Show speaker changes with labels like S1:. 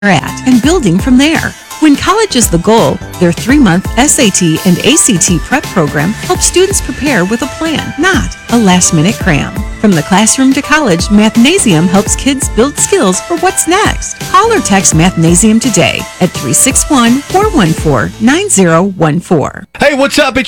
S1: at and building from there. When college is the goal, their 3-month SAT and ACT prep program helps students prepare with a plan, not a last-minute cram. From the classroom to college, Mathnasium helps kids build skills for what's next. Call or text Mathnasium today at 361-414-9014.
S2: Hey, what's up? It's